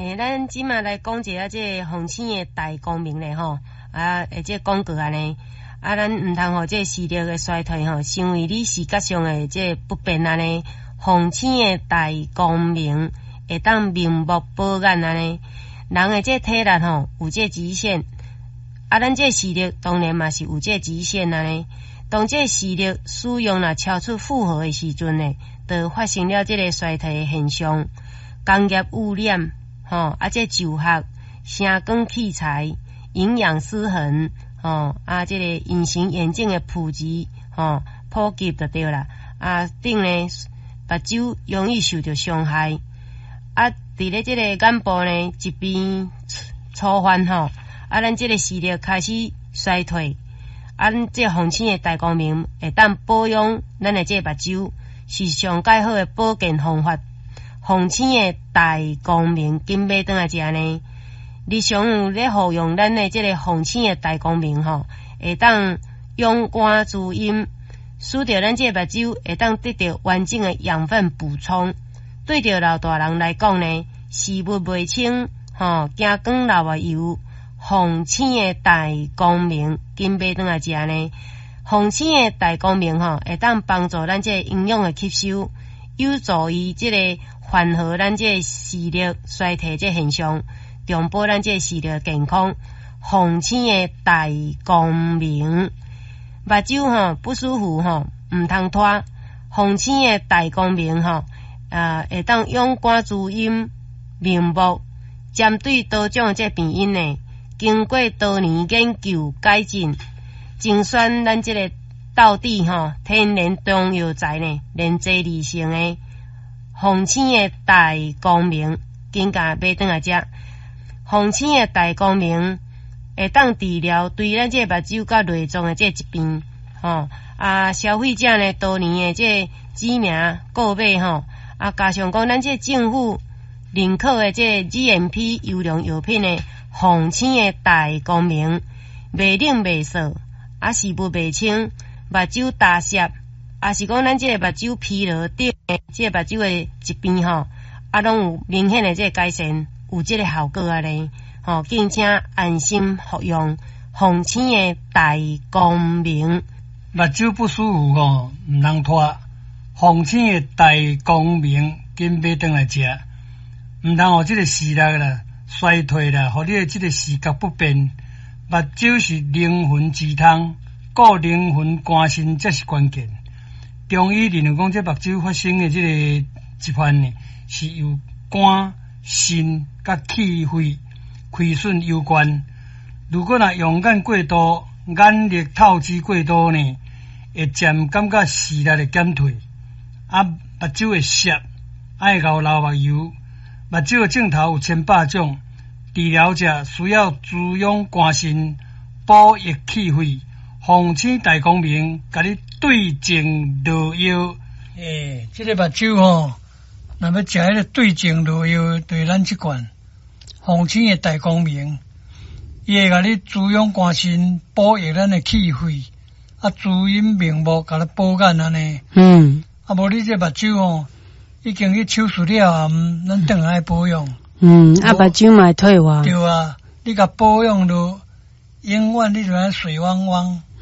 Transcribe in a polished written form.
咱即马来讲一下这风清的大光明咧吼，这广告安尼，咱毋通互这视力的衰退吼，成为你视觉上的这不便安尼。风清的大光明会当明目保眼安尼，人的这体力吼有这极限，咱这视力当然嘛是有这极限安尼。当这视力使用若超出负荷的时阵呢，就发生了这个衰退的现象。工业污染这就学、声光器材、营养失衡这个隐形眼镜的普及普及就对啦。顶呢目睭容易受到伤害。伫咧这个眼部呢疾病触犯咱这个视力开始衰退。这风清的大光明会当保养咱的这目睭，是上介好的保健方法。风清的大光明今买转来食呢，日常有咧服用咱的这个风清的大光明会当勇肝滋阴，使到咱这目睭会当得到完整的养分补充。对着老大人来讲呢，视物袂清惊光流的油，风清的大光明今买转来食呢，风清的大光明会当帮助咱这营养的吸收，有助于这个缓和咱这视力衰退这现象，重保咱这视力健康。风清的大光明，目睭不舒服毋通拖，风清的大光明会当勇肝滋阴明目，针对多种这病因呢，经过多年研究改进，精选咱这个道地天然中药材呢，连接理性的风清的大光明，紧甲买转来食。风清的大光明会当治疗对咱这目睭甲内脏的这疾病消费者呢多年的这知名购买加上讲咱这政府认可的这 GMP 优良药品呢，风清的大光明袂冷袂涩，视物袂清，目睭大涩，是讲咱这个目睭疲劳等这个目睭的疾病拢有明显的这个改善，有这个效果咧敬请安心服用风清的大光明。 目睭不舒服毋通拖，风清的大光明紧买转来食，毋通互这个视力啦衰退啦，互你的这个视觉不便。目睭是灵魂之汤，顾灵魂肝肾才是关键。中医认为讲，这目睭发生的这个疾患呢，是由肝、肾甲气血亏损有关。如果用眼过度、眼力透支过度呢，会渐感觉视力的减退，目睭会涩，爱流目油。目睭的镜头有千百种，治疗者需要滋养肝肾、补益气血。风清大光明，甲你对症落药。这个目睭若要食迄个对症落药，对咱这款风清的大光明，伊会甲你滋养肝肾，补益咱的气血，滋阴明目，甲你保眼安尼。无你这目睭已经去手术了咱等来保养。 目睭嘛会退化。 对啊，你甲保养了，永远你就水汪汪。